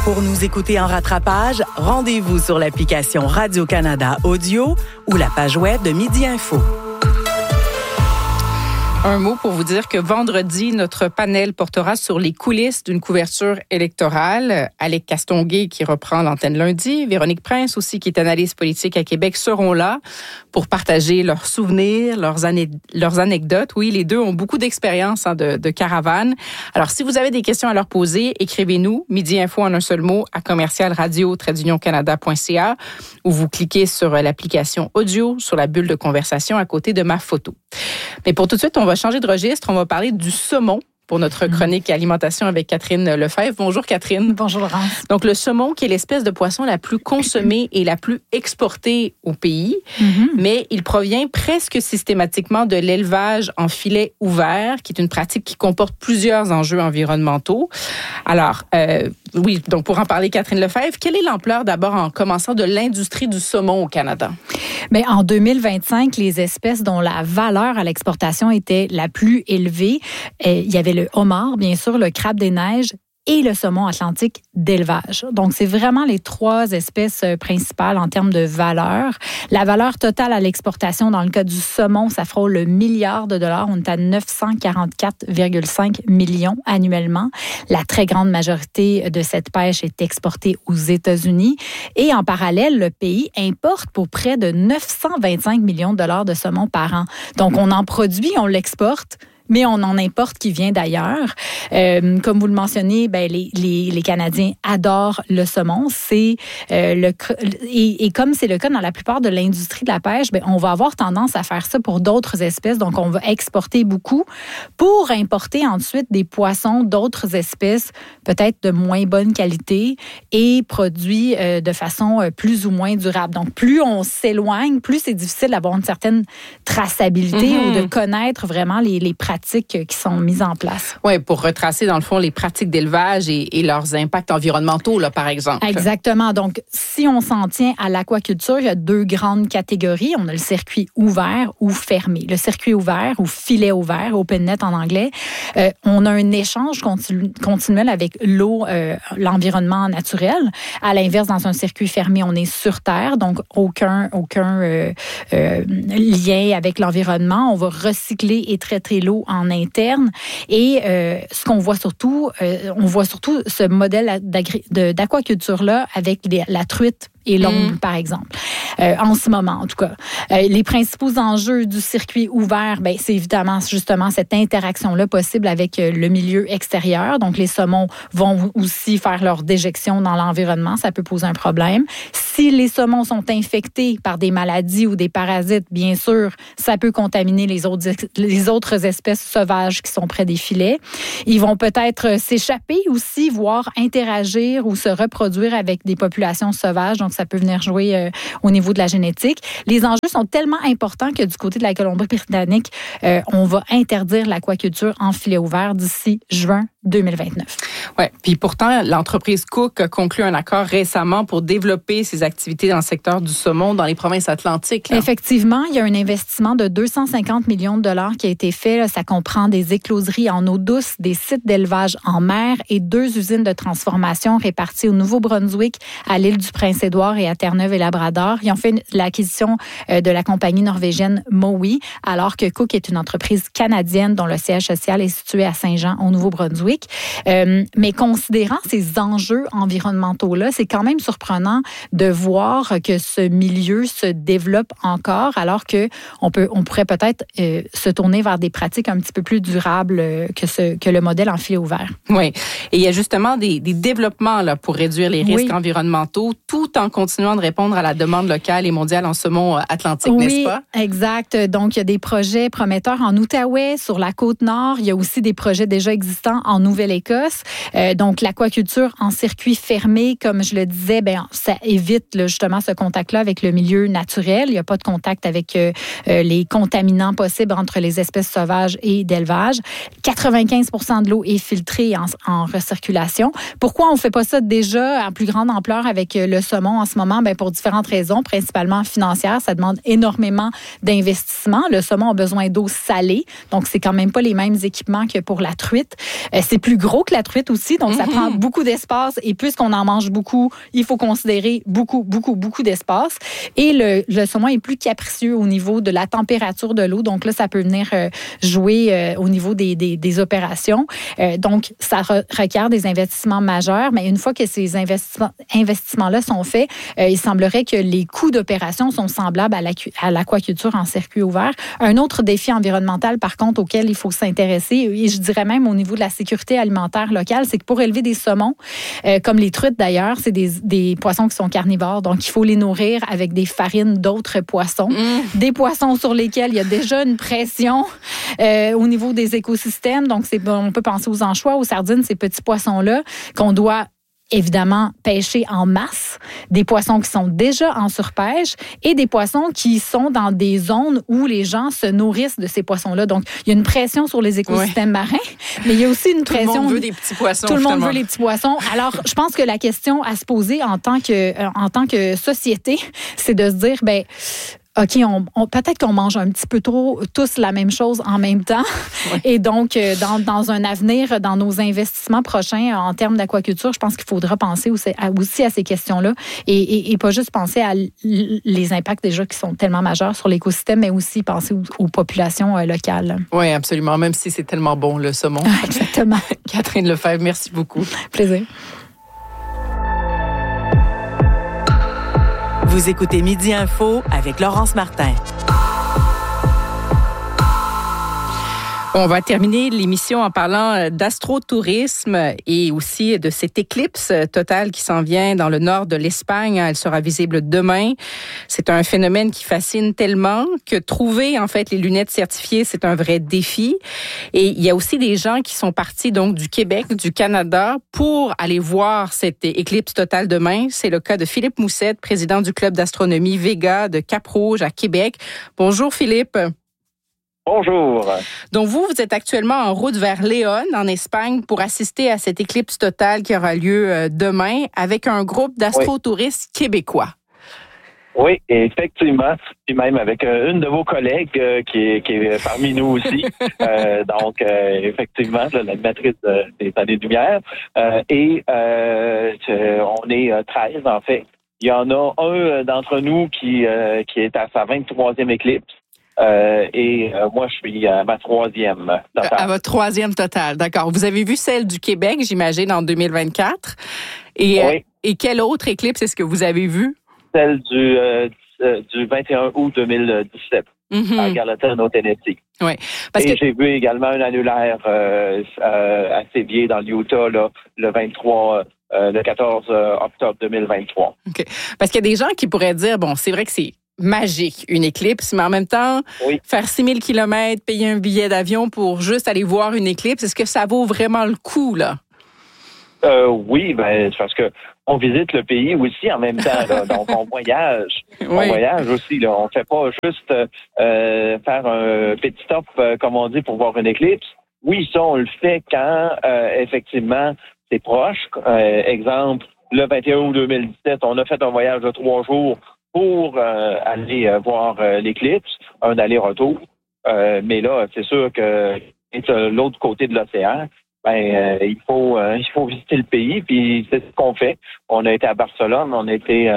Pour nous écouter en rattrapage, rendez-vous sur l'application Radio-Canada Audio ou la page web de Midi Info. Un mot pour vous dire que vendredi, notre panel portera sur les coulisses d'une couverture électorale. Alec Castonguay, qui reprend l'antenne lundi, Véronique Prince aussi, qui est analyste politique à Québec, seront là pour partager leurs souvenirs, leurs anecdotes. Oui, les deux ont beaucoup d'expérience de caravane. Alors, si vous avez des questions à leur poser, écrivez-nous Midi Info en un seul mot à commercial-radio-canada.ca ou vous cliquez sur l'application audio sur la bulle de conversation à côté de ma photo. Mais pour tout de suite, on va changer de registre. On va parler du saumon pour notre chronique alimentation avec Catherine Lefebvre. Bonjour Catherine. Bonjour Laurence. Donc le saumon qui est l'espèce de poisson la plus consommée et la plus exportée au pays, mais il provient presque systématiquement de l'élevage en filet ouvert, qui est une pratique qui comporte plusieurs enjeux environnementaux. Alors, oui, donc pour en parler, Catherine Lefebvre, quelle est l'ampleur d'abord en commençant de l'industrie du saumon au Canada? Mais en 2025, les espèces dont la valeur à l'exportation était la plus élevée, il y avait le homard, bien sûr, le crabe des neiges et le saumon atlantique d'élevage. Donc, c'est vraiment les trois espèces principales en termes de valeur. La valeur totale à l'exportation, dans le cas du saumon, ça frôle le $1 milliard. On est à 944,5 millions annuellement. La très grande majorité de cette pêche est exportée aux États-Unis. Et en parallèle, le pays importe pour près de 925 millions de dollars de saumon par an. Donc, on en produit, on l'exporte, mais on en importe qui vient d'ailleurs. Comme vous le mentionnez, les Canadiens adorent le saumon. Et comme c'est le cas dans la plupart de l'industrie de la pêche, on va avoir tendance à faire ça pour d'autres espèces. Donc, on va exporter beaucoup pour importer ensuite des poissons d'autres espèces, peut-être de moins bonne qualité et produits de façon plus ou moins durable. Donc, plus on s'éloigne, plus c'est difficile d'avoir une certaine traçabilité ou de connaître vraiment les pratiques qui sont mises en place. Oui, pour retracer, dans le fond, les pratiques d'élevage et leurs impacts environnementaux, là, par exemple. Exactement. Donc, si on s'en tient à l'aquaculture, il y a deux grandes catégories. On a le circuit ouvert ou fermé. Le circuit ouvert ou filet ouvert, open net en anglais, on a un échange continuel avec l'eau, l'environnement naturel. À l'inverse, dans un circuit fermé, on est sur terre, donc aucun lien avec l'environnement. On va recycler et traiter l'eau en interne. Et ce qu'on voit surtout, on voit surtout ce modèle d'aquaculture-là avec la truite et l'omble, par exemple. En ce moment, en tout cas. Les principaux enjeux du circuit ouvert, c'est évidemment justement cette interaction-là possible avec le milieu extérieur. Donc, les saumons vont aussi faire leur déjection dans l'environnement. Ça peut poser un problème. Si les saumons sont infectés par des maladies ou des parasites, bien sûr, ça peut contaminer les autres espèces sauvages qui sont près des filets. Ils vont peut-être s'échapper aussi, voire interagir ou se reproduire avec des populations sauvages. Donc, ça peut venir jouer au niveau de la génétique. Les enjeux sont tellement importants que du côté de la Colombie-Britannique, on va interdire l'aquaculture en filet ouvert d'ici juin 2029. Oui, puis pourtant, l'entreprise Cook a conclu un accord récemment pour développer ses activités dans le secteur du saumon dans les provinces atlantiques. Là. Effectivement, il y a un investissement de 250 millions de dollars qui a été fait. Là, ça comprend des écloseries en eau douce, des sites d'élevage en mer et 2 usines de transformation réparties au Nouveau-Brunswick, à l'île du Prince-Édouard et à Terre-Neuve et Labrador. Ils ont fait l'acquisition de la compagnie norvégienne Mowi, alors que Cook est une entreprise canadienne dont le siège social est situé à Saint-Jean, au Nouveau-Brunswick. Mais considérant ces enjeux environnementaux-là, c'est quand même surprenant de voir que ce milieu se développe encore, alors qu'on pourrait peut-être se tourner vers des pratiques un petit peu plus durables que le modèle en filet ouvert. Oui, et il y a justement des développements là, pour réduire les risques environnementaux, tout en continuant de répondre à la demande locale et mondiale en saumon atlantique, n'est-ce pas? Oui, exact. Donc, il y a des projets prometteurs en Outaouais, sur la Côte-Nord. Il y a aussi des projets déjà existants en Nouvelle-Écosse. Donc, l'aquaculture en circuit fermé, comme je le disais, ça évite justement ce contact-là avec le milieu naturel. Il n'y a pas de contact avec les contaminants possibles entre les espèces sauvages et d'élevage. 95% de l'eau est filtrée en recirculation. Pourquoi on ne fait pas ça déjà en plus grande ampleur avec le saumon en ce moment? Pour différentes raisons, principalement financières. Ça demande énormément d'investissement. Le saumon a besoin d'eau salée, donc c'est quand même pas les mêmes équipements que pour la truite. c'est plus gros que la truite aussi, donc ça prend beaucoup d'espace. Et puisqu'on en mange beaucoup, il faut considérer beaucoup d'espace. Et le saumon est plus capricieux au niveau de la température de l'eau. Donc là, ça peut venir jouer au niveau des opérations. Donc, ça requiert des investissements majeurs. Mais une fois que ces investissements-là sont faits, il semblerait que les coûts d'opération sont semblables à l'aquaculture en circuit ouvert. Un autre défi environnemental, par contre, auquel il faut s'intéresser, et je dirais même au niveau de la sécurité alimentaire locale, c'est que pour élever des saumons, comme les truites d'ailleurs, c'est des poissons qui sont carnivores. Donc, il faut les nourrir avec des farines d'autres poissons. Des poissons sur lesquels il y a déjà une pression au niveau des écosystèmes. Donc, on peut penser aux anchois, aux sardines, ces petits poissons-là qu'on doit évidemment pêcher en masse, des poissons qui sont déjà en surpêche et des poissons qui sont dans des zones où les gens se nourrissent de ces poissons-là. Donc, il y a une pression sur les écosystèmes marins, mais il y a aussi une pression... Tout le monde veut des petits poissons. Tout le monde veut les petits poissons. Alors, je pense que la question à se poser en tant que société, c'est de se dire, OK, peut-être qu'on mange un petit peu trop tous la même chose en même temps. Ouais. Et donc, dans un avenir, dans nos investissements prochains en termes d'aquaculture, je pense qu'il faudra penser aussi à ces questions-là et pas juste penser à les impacts déjà qui sont tellement majeurs sur l'écosystème, mais aussi penser aux populations locales. Oui, absolument, même si c'est tellement bon, le saumon. Exactement. Catherine Lefebvre, merci beaucoup. Plaisir. Vous écoutez Midi Info avec Laurence Martin. On va terminer l'émission en parlant d'astrotourisme et aussi de cette éclipse totale qui s'en vient dans le nord de l'Espagne. Elle sera visible demain. C'est un phénomène qui fascine tellement que trouver en fait les lunettes certifiées, c'est un vrai défi. Et il y a aussi des gens qui sont partis donc du Québec, du Canada pour aller voir cette éclipse totale demain. C'est le cas de Philippe Moussette, président du club d'astronomie Vega de Cap-Rouge à Québec. Bonjour Philippe. Bonjour. Donc, vous êtes actuellement en route vers Léon, en Espagne, pour assister à cette éclipse totale qui aura lieu demain avec un groupe d'astrotouristes québécois. Oui, effectivement. Puis même avec une de vos collègues qui est parmi nous aussi. Donc, effectivement, l'animatrice des Années-Lumière. On est 13, en fait. Il y en a un d'entre nous qui est à sa 23e éclipse. Moi, je suis à ma 3e totale. À votre 3e totale, d'accord. Vous avez vu celle du Québec, j'imagine, en 2024. Et quelle autre éclipse est-ce que vous avez vue? Celle du 21 août 2017 à Gallatin, au Tennessee. Oui. J'ai vu également un annulaire à Sévier, dans l'Utah, là, le 14 octobre 2023. OK. Parce qu'il y a des gens qui pourraient dire, bon, c'est vrai que c'est magique, une éclipse, mais en même temps, faire 6000 kilomètres, payer un billet d'avion pour juste aller voir une éclipse, est-ce que ça vaut vraiment le coup, là? Oui, c'est parce que on visite le pays aussi en même temps, là. Donc on voyage. On voyage aussi, là. On fait pas juste faire un petit stop, comme on dit, pour voir une éclipse. Oui, ça, on le fait quand, effectivement, c'est proche. Exemple, le 21 août 2017, on a fait un voyage de 3 jours pour aller voir l'éclipse, un aller-retour. Mais là, c'est sûr que l'autre côté de l'océan, il faut visiter le pays, puis c'est ce qu'on fait. On a été à Barcelone, on a été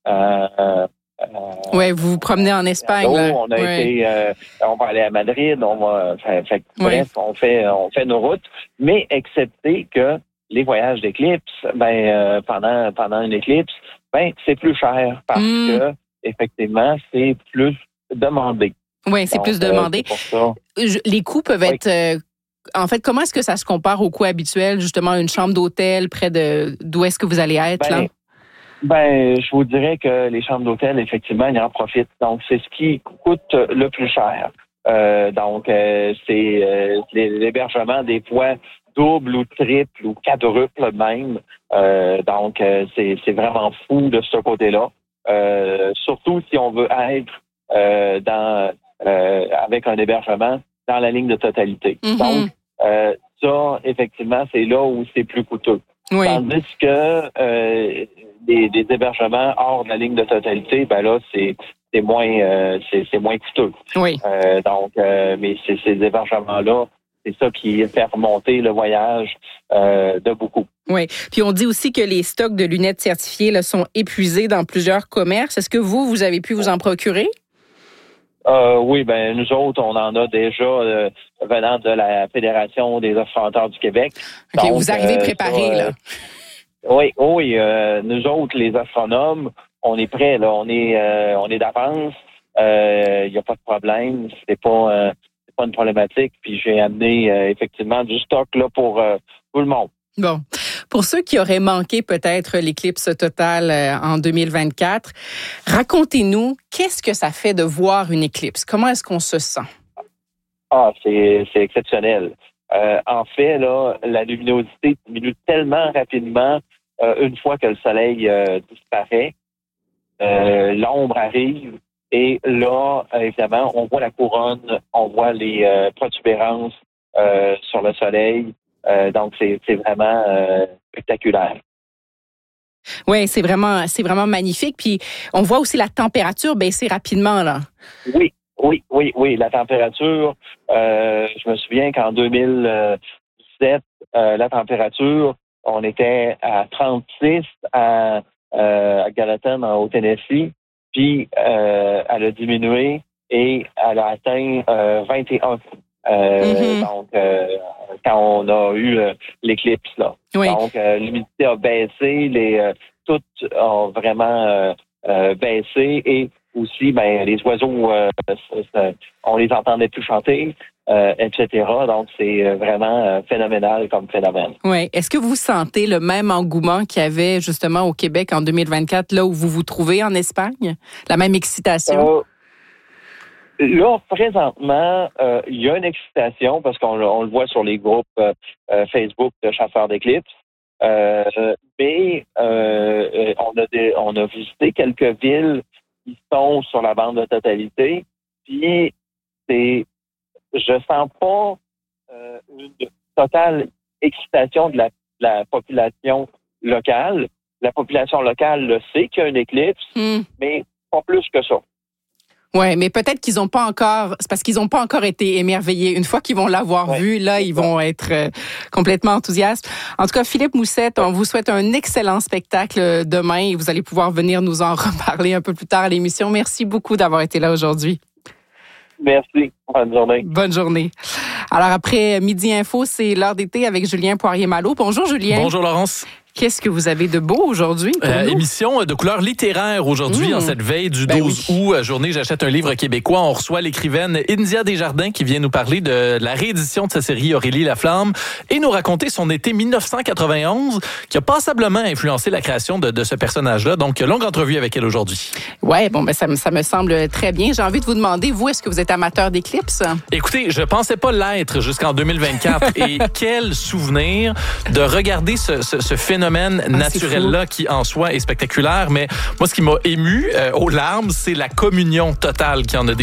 vous vous promenez en Espagne. On va aller à Madrid, bref, on fait nos routes, mais excepté que les voyages d'éclipse, pendant une éclipse, c'est plus cher parce que, effectivement, c'est plus demandé. Oui, c'est plus demandé. C'est pour ça. Les coûts peuvent être... en fait, comment est-ce que ça se compare aux coûts habituels, justement, une chambre d'hôtel près d'où est-ce que vous allez être, là? Je vous dirais que les chambres d'hôtel, effectivement, ils en profitent. Donc, c'est ce qui coûte le plus cher. C'est l'hébergement des fois double ou triple ou quadruple même. C'est vraiment fou de ce côté-là. Surtout si on veut être avec un hébergement dans la ligne de totalité. Donc, ça, effectivement, c'est là où c'est plus coûteux. Oui. Tandis que des hébergements hors de la ligne de totalité, là, c'est moins coûteux. Oui. Mais ces hébergements-là c'est ça qui fait remonter le voyage de beaucoup. Oui. Puis on dit aussi que les stocks de lunettes certifiées là, sont épuisés dans plusieurs commerces. Est-ce que vous avez pu vous en procurer? Oui, ben nous autres, on en a déjà venant de la Fédération des offranteurs du Québec. OK, donc, vous arrivez préparés, là. Oui, nous autres, les astronomes, on est prêts, là. On est d'avance. Il n'y a pas de problème. C'est pas une problématique. Puis j'ai amené effectivement du stock là pour tout le monde. Bon. Pour ceux qui auraient manqué peut-être l'éclipse totale en 2024, racontez-nous, qu'est-ce que ça fait de voir une éclipse? Comment est-ce qu'on se sent? C'est exceptionnel. En fait, là, la luminosité diminue tellement rapidement une fois que le soleil disparaît. L'ombre arrive et là, évidemment, on voit la couronne, on voit les protubérances sur le soleil. Donc, c'est vraiment spectaculaire. Oui, c'est vraiment magnifique. Puis, on voit aussi la température baisser rapidement, là. Oui. La température, je me souviens qu'en 2017, la température, on était à 36 à Gallatin, au Tennessee. Puis, elle a diminué et elle a atteint 21. Donc, quand on a eu l'éclipse, là. Oui. Donc, l'humidité a baissé, tout a vraiment baissé et aussi, les oiseaux, on les entendait plus chanter, etc. Donc, c'est vraiment phénoménal comme phénomène. Oui. Est-ce que vous sentez le même engouement qu'il y avait justement au Québec en 2024, là où vous vous trouvez en Espagne? La même excitation? Là, présentement, il y a une excitation parce qu'on le voit sur les groupes Facebook de chasseurs d'éclipses. Mais on a visité quelques villes qui sont sur la bande de totalité. Puis je sens pas une totale excitation de la population locale. La population locale le sait qu'il y a une éclipse, mais pas plus que ça. Oui, mais peut-être qu'ils n'ont pas encore, c'est parce qu'ils n'ont pas encore été émerveillés. Une fois qu'ils vont l'avoir vu, là, ils vont être complètement enthousiastes. En tout cas, Philippe Moussette, on vous souhaite un excellent spectacle demain et vous allez pouvoir venir nous en reparler un peu plus tard à l'émission. Merci beaucoup d'avoir été là aujourd'hui. Merci. Bonne journée. Bonne journée. Alors, après Midi Info, c'est l'heure d'été avec Julien Poirier-Malo. Bonjour, Julien. Bonjour, Laurence. Qu'est-ce que vous avez de beau aujourd'hui pour nous? Émission de couleur littéraire aujourd'hui, en cette veille du 12 août, journée J'achète un livre québécois. On reçoit l'écrivaine India Desjardins qui vient nous parler de la réédition de sa série Aurélie Laflamme et nous raconter son été 1991 qui a passablement influencé la création de ce personnage-là. Donc, longue entrevue avec elle aujourd'hui. Ouais, bon, ça me semble très bien. J'ai envie de vous demander, vous, est-ce que vous êtes amateur d'éclipses? Écoutez, je pensais pas l'être jusqu'en 2024 et quel souvenir de regarder ce phénomène naturel-là qui, en soi, est spectaculaire. Mais moi, ce qui m'a ému aux larmes, c'est la communion totale qui en a